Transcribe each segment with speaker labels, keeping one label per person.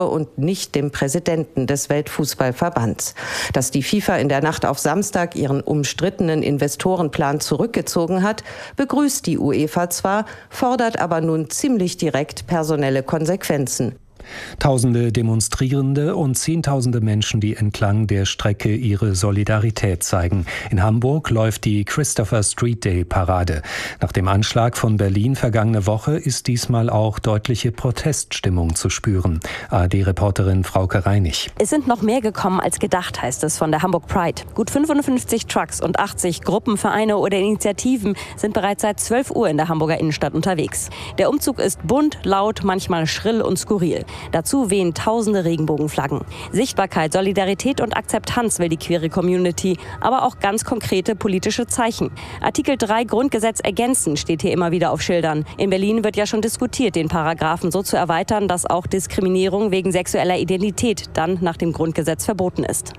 Speaker 1: und nicht dem Präsidenten des Weltfußballverbands. Dass die FIFA in der Nacht auf Samstag ihren umstrittenen Investorenplan zurückgezogen hat, begrüßt die UEFA zwar, fordert aber nun ziemlich direkt personelle Konsequenzen.
Speaker 2: Tausende Demonstrierende und Zehntausende Menschen, die entlang der Strecke ihre Solidarität zeigen. In Hamburg läuft die Christopher Street Day Parade. Nach dem Anschlag von Berlin vergangene Woche ist diesmal auch deutliche Proteststimmung zu spüren. ARD-Reporterin Frauke Reinig.
Speaker 3: Es sind noch mehr gekommen als gedacht, heißt es von der Hamburg Pride. Gut 55 Trucks und 80 Gruppen, Vereine oder Initiativen sind bereits seit 12 Uhr in der Hamburger Innenstadt unterwegs. Der Umzug ist bunt, laut, manchmal schrill und skurril. Dazu wehen tausende Regenbogenflaggen. Sichtbarkeit, Solidarität und Akzeptanz will die queere Community, aber auch ganz konkrete politische Zeichen. Artikel 3 Grundgesetz ergänzen steht hier immer wieder auf Schildern. In Berlin wird ja schon diskutiert, den Paragraphen so zu erweitern, dass auch Diskriminierung wegen sexueller Identität dann nach dem Grundgesetz verboten ist.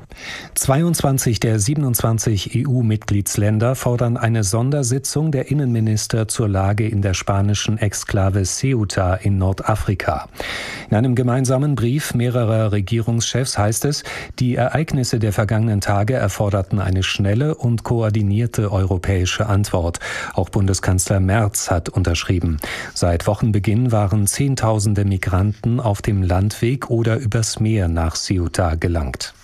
Speaker 2: 22 der 27 EU-Mitgliedsländer fordern eine Sondersitzung der Innenminister zur Lage in der spanischen Exklave Ceuta in Nordafrika. In einem gemeinsamen Brief mehrerer Regierungschefs heißt es, die Ereignisse der vergangenen Tage erforderten eine schnelle und koordinierte europäische Antwort. Auch Bundeskanzler Merz hat unterschrieben. Seit Wochenbeginn waren Zehntausende Migranten auf dem Landweg oder übers Meer nach Ceuta gelangt.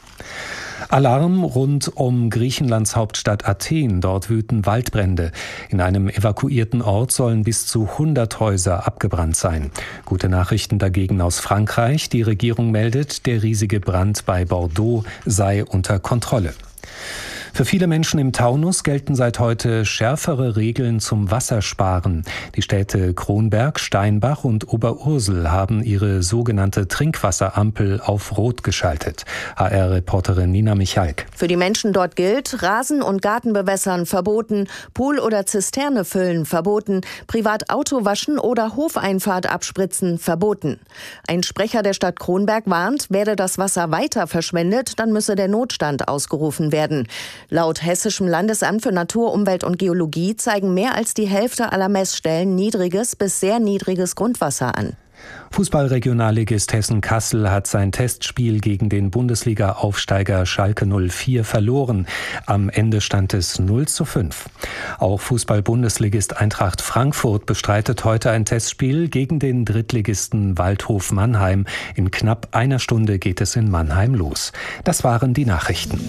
Speaker 2: Alarm rund um Griechenlands Hauptstadt Athen. Dort wüten Waldbrände. In einem evakuierten Ort sollen bis zu 100 Häuser abgebrannt sein. Gute Nachrichten dagegen aus Frankreich. Die Regierung meldet, der riesige Brand bei Bordeaux sei unter Kontrolle. Für viele Menschen im Taunus gelten seit heute schärfere Regeln zum Wassersparen. Die Städte Kronberg, Steinbach und Oberursel haben ihre sogenannte Trinkwasserampel auf Rot geschaltet. HR-Reporterin Nina Michalk.
Speaker 4: Für die Menschen dort gilt, Rasen- und Gartenbewässern verboten, Pool oder Zisterne füllen verboten, privat Auto waschen oder Hofeinfahrt abspritzen verboten. Ein Sprecher der Stadt Kronberg warnt, werde das Wasser weiter verschwendet, dann müsse der Notstand ausgerufen werden. Laut Hessischem Landesamt für Natur, Umwelt und Geologie zeigen mehr als die Hälfte aller Messstellen niedriges bis sehr niedriges Grundwasser an.
Speaker 2: Fußballregionalligist Hessen-Kassel hat sein Testspiel gegen den Bundesliga-Aufsteiger Schalke 04 verloren. Am Ende stand es 0:5. Auch Fußball-Bundesligist Eintracht Frankfurt bestreitet heute ein Testspiel gegen den Drittligisten Waldhof Mannheim. In knapp einer Stunde geht es in Mannheim los. Das waren die Nachrichten.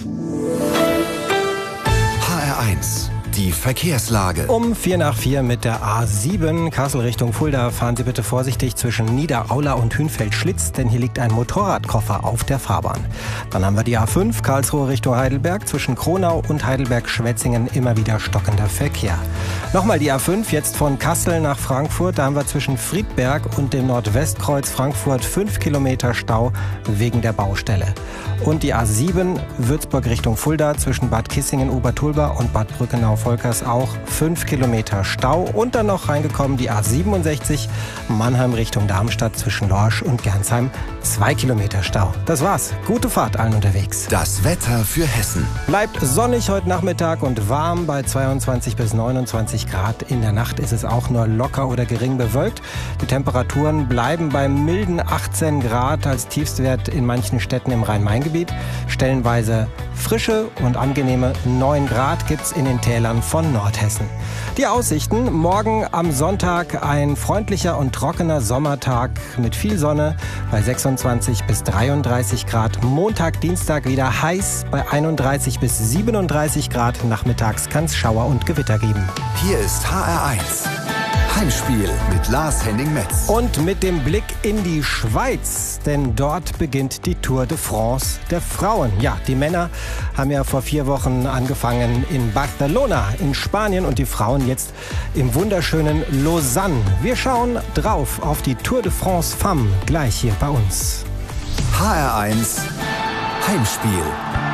Speaker 5: HR1, die Verkehrslage.
Speaker 6: Um 4:04 mit der A7 Kassel Richtung Fulda fahren Sie bitte vorsichtig zwischen Niederaula und Hünfeld-Schlitz, denn hier liegt ein Motorradkoffer auf der Fahrbahn. Dann haben wir die A5 Karlsruhe Richtung Heidelberg, zwischen Kronau und Heidelberg-Schwetzingen immer wieder stockender Verkehr. Nochmal die A5 jetzt von Kassel nach Frankfurt, da haben wir zwischen Friedberg und dem Nordwestkreuz Frankfurt 5 Kilometer Stau wegen der Baustelle. Und die A7 Würzburg Richtung Fulda zwischen Bad Kissingen, Obertulba und Bad Brückenau-Volkers auch 5 Kilometer Stau. Und dann noch reingekommen die A67 Mannheim Richtung Darmstadt zwischen Lorsch und Gernsheim 2 Kilometer Stau. Das war's. Gute Fahrt allen unterwegs.
Speaker 5: Das Wetter für Hessen.
Speaker 6: Bleibt sonnig heute Nachmittag und warm bei 22 bis 29 Grad. In der Nacht ist es auch nur locker oder gering bewölkt. Die Temperaturen bleiben beim milden 18 Grad als Tiefstwert in manchen Städten im Rhein-Main-Gebiet. Stellenweise frische und angenehme 9 Grad gibt's in den Tälern von Nordhessen. Die Aussichten: Morgen am Sonntag ein freundlicher und trockener Sommertag mit viel Sonne bei 26 bis 33 Grad. Montag, Dienstag wieder heiß bei 31 bis 37 Grad. Nachmittags kann's Schauer und Gewitter geben.
Speaker 5: Hier ist HR1. Heimspiel mit Lars-Henning Metz.
Speaker 6: Und mit dem Blick in die Schweiz, denn dort beginnt die Tour de France der Frauen. Ja, die Männer haben ja vor 4 Wochen angefangen in Barcelona in Spanien und die Frauen jetzt im wunderschönen Lausanne. Wir schauen drauf auf die Tour de France Femmes gleich hier bei uns.
Speaker 5: HR1 Heimspiel.